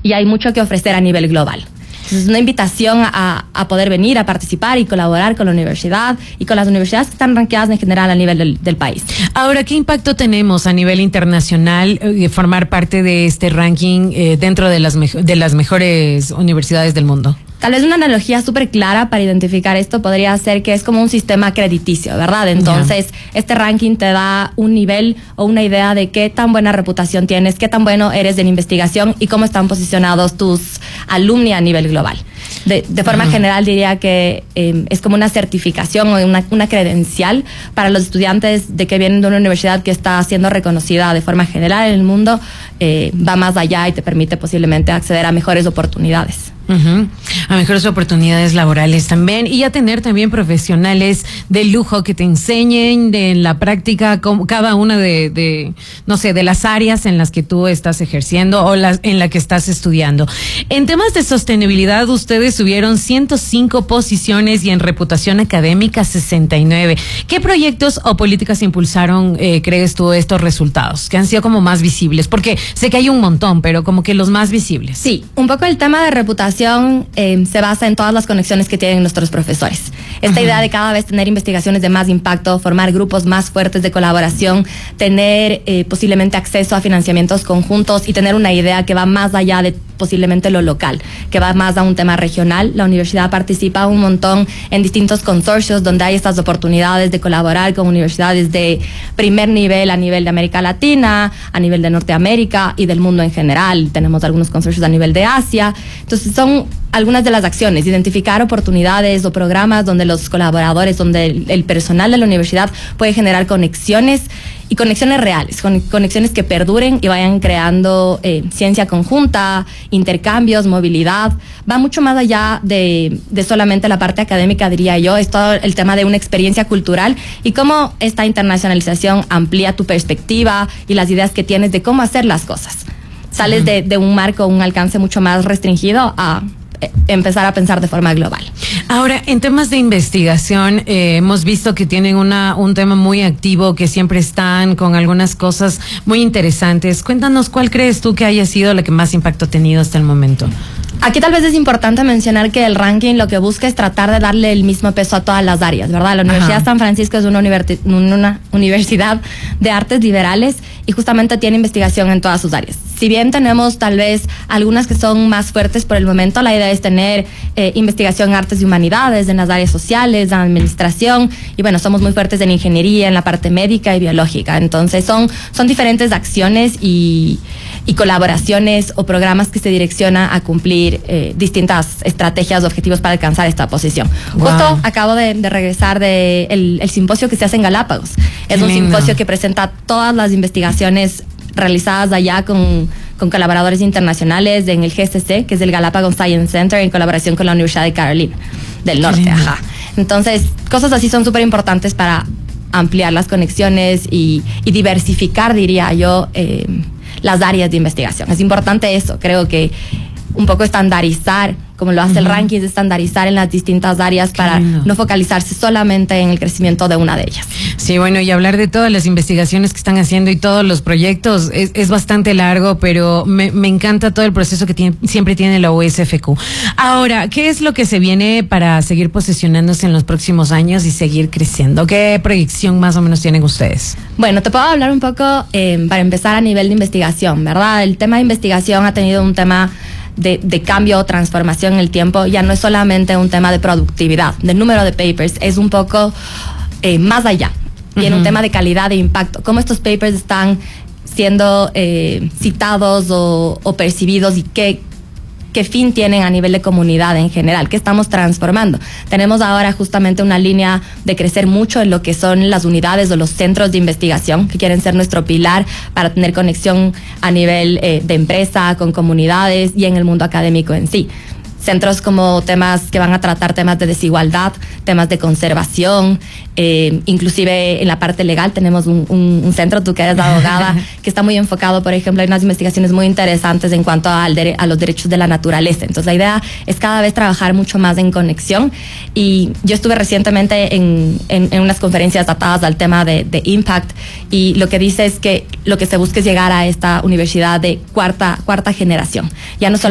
y hay mucho que ofrecer a nivel global. Es una invitación a poder venir a participar y colaborar con la universidad y con las universidades que están rankeadas en general a nivel del país. Ahora, ¿qué impacto tenemos a nivel internacional formar parte de este ranking dentro de las mejores universidades del mundo? Tal vez una analogía súper clara para identificar esto podría ser que es como un sistema crediticio, ¿verdad? Entonces, este ranking te da un nivel o una idea de qué tan buena reputación tienes, qué tan bueno eres en investigación y cómo están posicionados tus alumni a nivel global. De forma general diría que es como una certificación o una credencial para los estudiantes de que vienen de una universidad que está siendo reconocida de forma general en el mundo, va más allá y te permite posiblemente acceder a mejores oportunidades. A mejores oportunidades laborales también, y a tener también profesionales de lujo que te enseñen de la práctica cada una de las áreas en las que tú estás ejerciendo o en la que estás estudiando. En temas de sostenibilidad, ustedes subieron 105 posiciones y en reputación académica 69. ¿Qué proyectos o políticas impulsaron, crees tú, estos resultados que han sido como más visibles? Porque sé que hay un montón, pero como que los más visibles. Sí, un poco el tema de reputación se basa en todas las conexiones que tienen nuestros profesores. Esta idea de cada vez tener investigaciones de más impacto, formar grupos más fuertes de colaboración, tener posiblemente acceso a financiamientos conjuntos y tener una idea que va más allá de posiblemente lo local, que va más a un tema regional. La universidad participa un montón en distintos consorcios donde hay estas oportunidades de colaborar con universidades de primer nivel a nivel de América Latina, a nivel de Norteamérica y del mundo en general. Tenemos algunos consorcios a nivel de Asia. Entonces son algunas de las acciones, identificar oportunidades o programas donde los colaboradores, donde el personal de la universidad puede generar conexiones y conexiones reales, conexiones que perduren y vayan creando ciencia conjunta, intercambios, movilidad. Va mucho más allá de solamente la parte académica, diría yo. Es todo el tema de una experiencia cultural y cómo esta internacionalización amplía tu perspectiva y las ideas que tienes de cómo hacer las cosas. Sales de un marco, un alcance mucho más restringido a empezar a pensar de forma global. Ahora, en temas de investigación, hemos visto que tienen un tema muy activo, que siempre están con algunas cosas muy interesantes. Cuéntanos, ¿cuál crees tú que haya sido la que más impacto ha tenido hasta el momento? Aquí tal vez es importante mencionar que el ranking lo que busca es tratar de darle el mismo peso a todas las áreas, ¿verdad? La Universidad de San Francisco es una universidad de artes liberales y justamente tiene investigación en todas sus áreas. Si bien tenemos tal vez algunas que son más fuertes por el momento, la idea es tener investigación en artes y humanidades, en las áreas sociales, en administración, y bueno, somos muy fuertes en ingeniería, en la parte médica y biológica. Entonces son diferentes acciones y colaboraciones o programas que se direccionan a cumplir distintas estrategias o objetivos para alcanzar esta posición. Wow. Justo acabo de regresar del simposio que se hace en Galápagos. Es un simposio que presenta todas las investigaciones realizadas allá con colaboradores internacionales en el GSC, que es el Galapagos Science Center, en colaboración con la Universidad de Carolina del Norte. Entonces, cosas así son súper importantes para ampliar las conexiones y diversificar, diría yo, las áreas de investigación. Es importante eso, creo que un poco estandarizar, como lo hace el ranking, es estandarizar en las distintas áreas para no focalizarse solamente en el crecimiento de una de ellas. Sí, bueno, y hablar de todas las investigaciones que están haciendo y todos los proyectos es bastante largo, pero me encanta todo el proceso que siempre tiene la USFQ. Ahora, ¿qué es lo que se viene para seguir posicionándose en los próximos años y seguir creciendo? ¿Qué proyección más o menos tienen ustedes? Bueno, te puedo hablar un poco para empezar a nivel de investigación, ¿verdad? El tema de investigación ha tenido un tema de cambio o transformación en el tiempo. Ya no es solamente un tema de productividad, del número de papers, es un poco más allá. Tiene un tema de calidad e impacto. Cómo estos papers están siendo citados o percibidos y qué fin tienen a nivel de comunidad en general, qué estamos transformando. Tenemos ahora justamente una línea de crecer mucho en lo que son las unidades o los centros de investigación, que quieren ser nuestro pilar para tener conexión a nivel de empresa, con comunidades y en el mundo académico en sí. Centros como temas que van a tratar temas de desigualdad, temas de conservación, inclusive en la parte legal tenemos un centro, tú que eres abogada, que está muy enfocado, por ejemplo, hay unas investigaciones muy interesantes en cuanto a los derechos de la naturaleza. Entonces la idea es cada vez trabajar mucho más en conexión, y yo estuve recientemente en unas conferencias atadas al tema de impact, y lo que dice es que lo que se busca es llegar a esta universidad de cuarta generación. Ya no solo